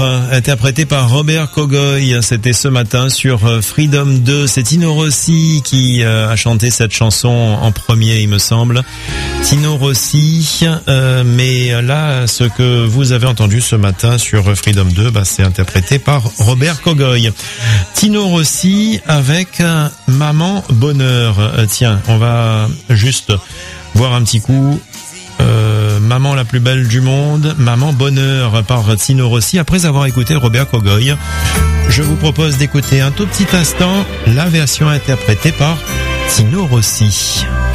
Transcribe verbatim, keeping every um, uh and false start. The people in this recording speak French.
Interprété par Robert Kogoy, c'était ce matin sur Freedom deux. C'est Tino Rossi qui a chanté cette chanson en premier, il me semble. Tino Rossi, euh, mais là, ce que vous avez entendu ce matin sur Freedom deux, bah, c'est interprété par Robert Kogoy. Tino Rossi avec Maman Bonheur. Euh, tiens, on va juste voir un petit coup. Euh, Maman la plus belle du monde, Maman Bonheur par Tino Rossi. Après avoir écouté Robert Kogoy, je vous propose d'écouter un tout petit instant la version interprétée par Tino Rossi.